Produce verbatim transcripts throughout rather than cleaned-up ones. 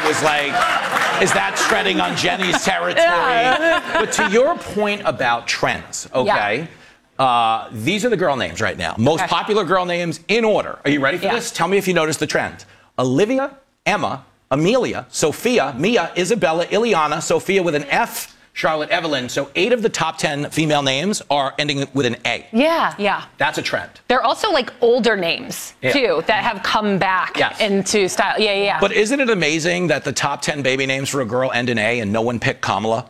was like, is that treading on Jenny's territory? Yeah. But to your point about trends, okay? Yeah. Uh, these are the girl names right now. Most okay. popular girl names in order. Are you ready for yeah. this? Tell me if you noticed the trend. Olivia, Emma, Amelia, Sophia, Mia, Isabella, Ileana, Sophia with an F, Charlotte, Evelyn. So eight of the top ten female names are ending with an A. Yeah. Yeah. That's a trend. They're also like older names, yeah. too, that have come back yes. into style. Yeah, yeah, yeah. But isn't it amazing that the top ten baby names for a girl end in A and no one picked Kamala?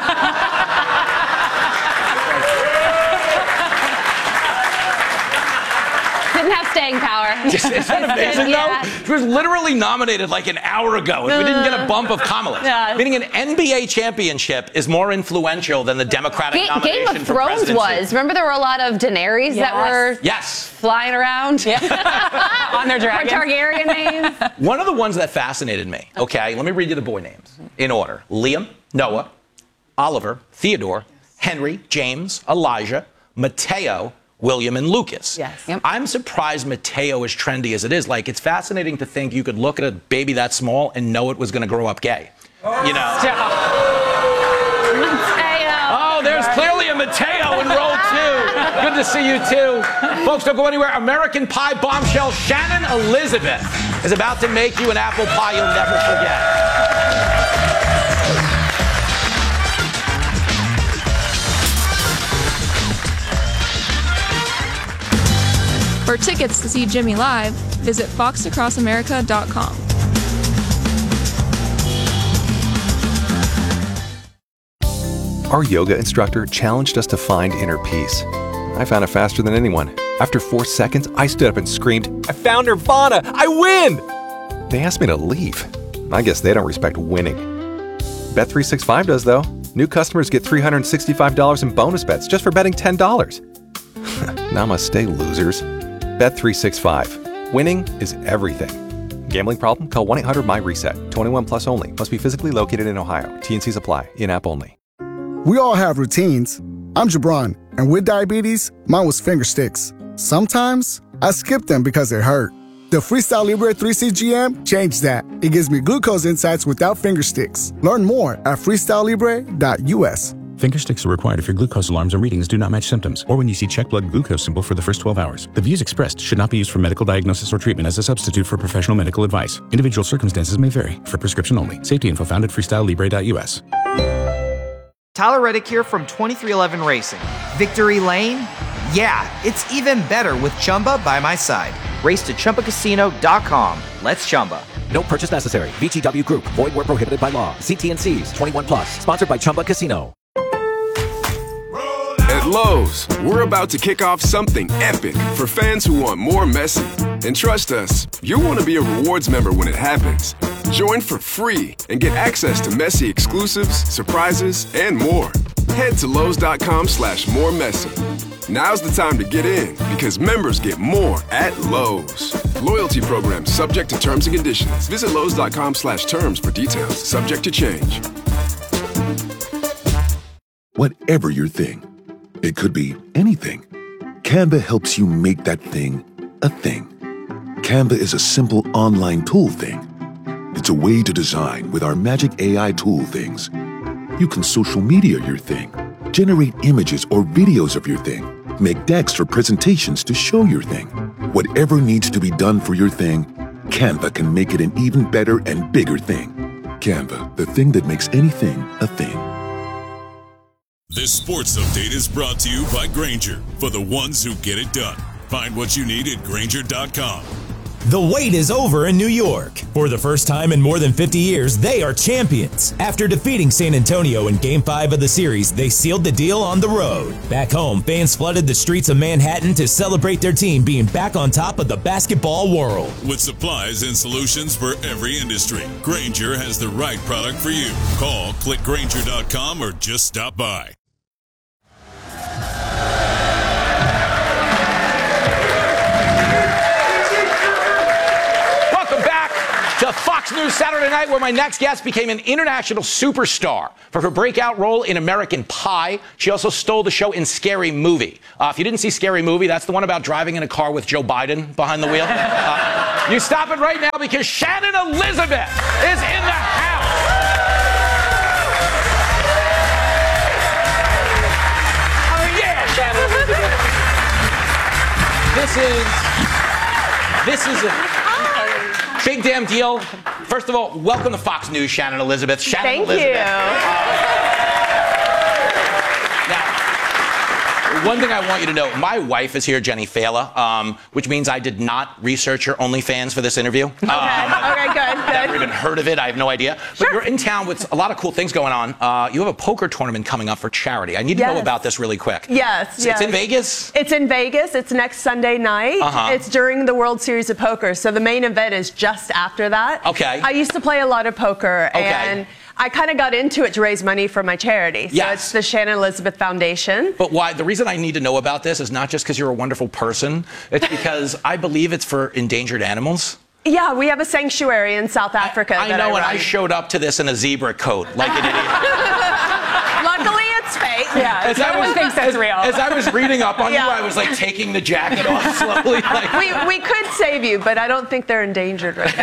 Didn't have staying power. Isn't that amazing, yeah. though? She was literally nominated like an hour ago. If we didn't get a bump of Kamala. Yeah. Meaning an N B A championship is more influential than the Democratic Ga- nomination Game of Thrones for was. Remember there were a lot of Daenerys yes. that were yes. flying around? Yeah. On their dragons. Or Targaryen names. One of the ones that fascinated me, okay, let me read you the boy names in order. Liam, Noah, Oliver, Theodore, Henry, James, Elijah, Mateo, William, and Lucas. Yes. Yep. I'm surprised Mateo is trendy as it is. Like, it's fascinating to think you could look at a baby that small and know it was going to grow up gay. Oh. You know? Mateo. Oh, there's clearly a Mateo in row two. Good to see you, too. Folks, don't go anywhere. American Pie bombshell Shannon Elizabeth is about to make you an apple pie you'll never forget. For tickets to see Jimmy live, visit fox across america dot com. Our yoga instructor challenged us to find inner peace. I found it faster than anyone. After four seconds, I stood up and screamed, "I found Nirvana! I win!" They asked me to leave. I guess they don't respect winning. Bet three sixty-five does, though. New customers get three hundred sixty-five dollars in bonus bets just for betting ten dollars. Namaste, losers. Bet three sixty-five. Winning is everything. Gambling problem? Call one eight hundred my reset. twenty-one plus only. Must be physically located in Ohio. T N Cs apply. In-app only. We all have routines. I'm Jabron, and with diabetes, mine was finger sticks. Sometimes, I skip them because it hurt. The Freestyle Libre three C G M changed that. It gives me glucose insights without finger sticks. Learn more at freestyle libre dot U S. Finger sticks are required if your glucose alarms or readings do not match symptoms, or when you see check blood glucose symbol for the first twelve hours. The views expressed should not be used for medical diagnosis or treatment as a substitute for professional medical advice. Individual circumstances may vary. For prescription only. Safety info found at freestyle libre dot U S. Tyler Reddick here from twenty-three eleven Racing. Victory Lane? Yeah, it's even better with Chumba by my side. Race to Chumba Casino dot com. Let's Chumba. No purchase necessary. V G W Group. Void where prohibited by law. See T N Cs. twenty-one plus. Sponsored by Chumba Casino. At Lowe's, we're about to kick off something epic for fans who want more Messi. And trust us, you'll want to be a rewards member when it happens. Join for free and get access to Messi exclusives, surprises, and more. Head to Lowe's dot com slash more Messi. Now's the time to get in because members get more at Lowe's. Loyalty program subject to terms and conditions. Visit Lowe's dot com slash terms for details. Subject to change. Whatever your thing, it could be anything. Canva helps you make that thing a thing. Canva is a simple online tool thing. It's a way to design with our magic A I tool things. You can social media your thing, generate images or videos of your thing, make decks or presentations to show your thing. Whatever needs to be done for your thing, Canva can make it an even better and bigger thing. Canva, the thing that makes anything a thing. This sports update is brought to you by Grainger, for the ones who get it done. Find what you need at Grainger dot com. The wait is over in New York. For the first time in more than fifty years, they are champions. After defeating San Antonio in Game five of the series, they sealed the deal on the road. Back home, fans flooded the streets of Manhattan to celebrate their team being back on top of the basketball world. With supplies and solutions for every industry, Grainger has the right product for you. Call, click Grainger dot com, or just stop by. To Fox Fox News Saturday Night, where my next guest became an international superstar for her breakout role in American Pie. She also stole the show in Scary Movie. Uh, if you didn't see Scary Movie, that's the one about driving in a car with Joe Biden behind the wheel. Uh, you stop it right now because Shannon Elizabeth is in the house. Oh, yeah, Shannon Elizabeth. This is, this is a big damn deal. First of all, welcome to Fox News, Shannon Elizabeth. Shannon Thank Elizabeth. you. Now, one thing I want you to know, my wife is here, Jenny Fela, um, which means I did not research your OnlyFans for this interview. Okay, um, okay, good, good. I've never even heard of it. I have no idea. But Sure. you're in town with a lot of cool things going on. Uh, you have a poker tournament coming up for charity. I need to Yes. know about this really quick. Yes, It's, yes. it's in Vegas? It's in Vegas. It's next Sunday night. Uh-huh. It's during the World Series of Poker. So the main event is just after that. Okay. I used to play a lot of poker, Okay. and I kind of got into it to raise money for my charity. So Yes. it's the Shannon Elizabeth Foundation. But why? The reason I need to know about this is not just because you're a wonderful person. It's because I believe it's for endangered animals. Yeah, we have a sanctuary in South Africa. I that know, and run. I showed up to this in a zebra coat, like an idiot. Luckily, it's fake. Yeah, As I everyone was- thinks that's real. As I was reading up on Yeah. you, I was like taking the jacket off slowly. Like, We, we could save you, but I don't think they're endangered right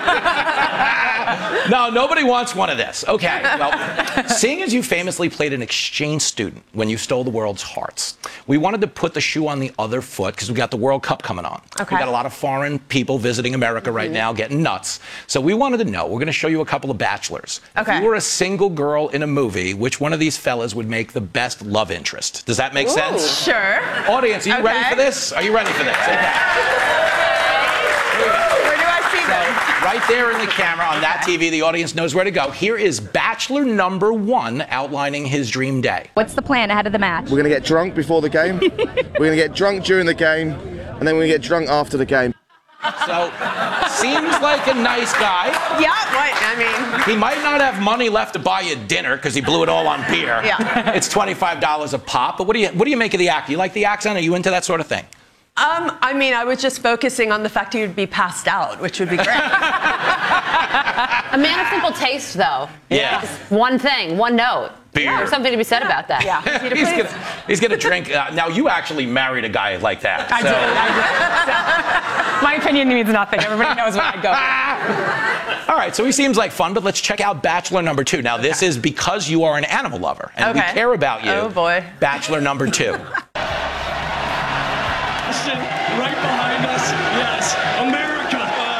now. no, nobody wants one of this. Okay, well, seeing as you famously played an exchange student when you stole the world's hearts, we wanted to put the shoe on the other foot because we got the World Cup coming on. Okay. We got a lot of foreign people visiting America right now, getting nuts. So we wanted to know, we're going to show you a couple of bachelors. Okay. If you were a single girl in a movie, which one of these fellas would make the best love interest? Does that make Ooh, sense? Sure. Audience, are you ready Okay. for this? Are you ready for this? Okay. Where do I see them? Right there in the camera on that T V, the audience knows where to go. Here is Bachelor number one outlining his dream day. What's the plan ahead of the match? We're going to get drunk before the game. We're going to get drunk during the game. And then we're going to get drunk after the game. So, seems like a nice guy. Yeah, what? I mean, He might not have money left to buy you dinner because he blew it all on beer. Yeah. It's twenty-five dollars a pop. But what do you what do you make of the act? You like the accent? Are you into that sort of thing? um, I mean, I was just focusing on the fact he would be passed out, which would be great. A man of simple taste, though. Yeah. One thing, one note. Beer. There's something to be said about that. Yeah. he's gonna he's gonna drink. Uh, now you actually married a guy like that. I so. did. I did. My opinion means nothing. Everybody knows what I go for. All right, so he seems like fun, but let's check out Bachelor number two. Now, this is because you are an animal lover, and Okay. we care about you. Oh, boy. Bachelor number two. Right behind us, yes, America.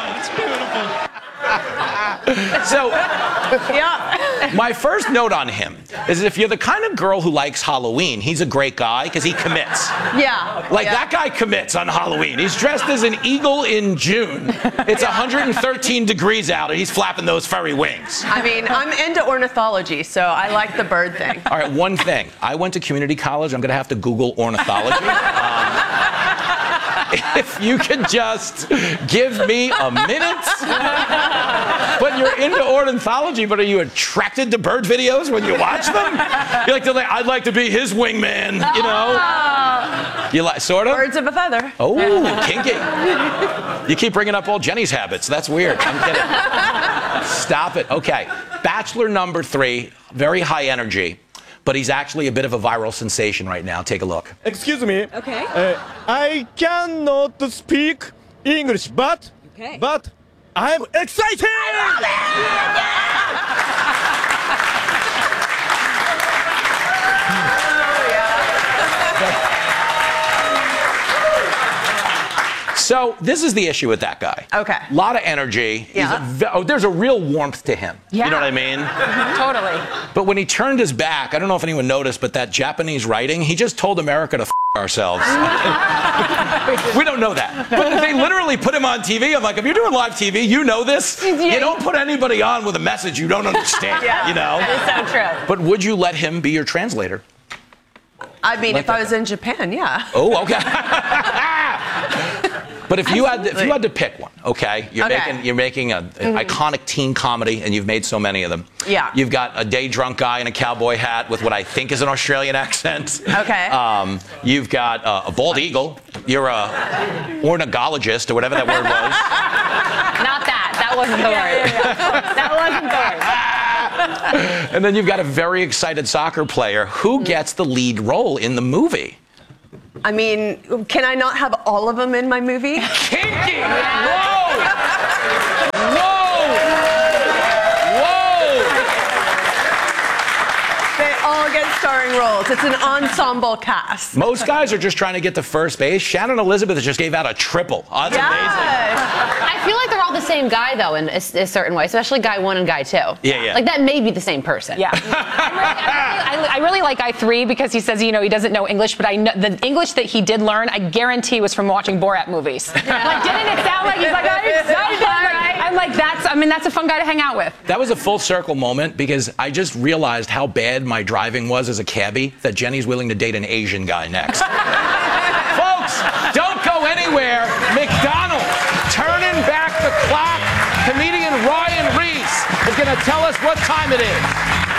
Oh, it's beautiful. So, Yeah. my first note on him is if you're the kind of girl who likes Halloween, he's a great guy because he commits. Yeah. Like, yeah. that guy commits on Halloween. He's dressed as an eagle in June. It's one hundred thirteen degrees out, and he's flapping those furry wings. I mean, I'm into ornithology, so I like the bird thing. All right, one thing. I went to community college. I'm going to have to Google ornithology. Um, if you could just give me a minute. But you're into ornithology, but are you attracted to bird videos when you watch them? You're like, I'd like to be his wingman, you know? You like, sort of? Birds of a feather. Oh, kinky. You keep bringing up old Jenny's habits. That's weird. I'm kidding. Stop it. Okay. Bachelor number three, very high energy, but he's actually a bit of a viral sensation right now. Take a look. Excuse me. Okay. Uh, I cannot speak English, but Okay. but I'm excited. So this is the issue with that guy. Okay. A lot of energy. He's Yeah. a ve- oh, there's a real warmth to him. Yeah. You know what I mean? Totally. But when he turned his back, I don't know if anyone noticed, but that Japanese writing, he just told America to f- ourselves. We don't know that. But they literally put him on T V. I'm like, if you're doing live T V, you know this. You don't put anybody on with a message you don't understand, Yeah. you know? That is so true. But would you let him be your translator? I mean, Like if I that was in Japan, yeah. Oh, okay. But if you had to, if you had to pick one, okay, you're Okay. making you're making a, an Mhm. iconic teen comedy, and you've made so many of them. Yeah. You've got a day drunk guy in a cowboy hat with what I think is an Australian accent. Okay. Um, you've got uh, a bald eagle. You're a ornithologist or whatever that word was. Not that. That wasn't the Yeah, word. yeah, yeah. That wasn't the word. And then you've got a very excited soccer player. Who gets the lead role in the movie? I mean, can I not have all of them in my movie? Kinky! Whoa! Whoa! Whoa! They all get starring roles. It's an ensemble cast. Most guys are just trying to get to first base. Shannon Elizabeth just gave out a triple. Oh, that's amazing. I feel like they're all the same guy, though, in a, a certain way, especially guy one and guy two. Yeah, yeah. Like, that may be the same person. Yeah. I, really, I, I really like guy three because he says, you know, he doesn't know English, but I know the English that he did learn, I guarantee was from watching Borat movies. Yeah. Like, didn't it sound like he's like, I'm excited? Like, I'm like, that's, I mean, that's a fun guy to hang out with. That was a full circle moment because I just realized how bad my driving was as a cabbie that Jenny's willing to date an Asian guy next. Folks, don't go anywhere. McDonald's turning back the clock. Comedian Ryan Reese is going to tell us what time it is.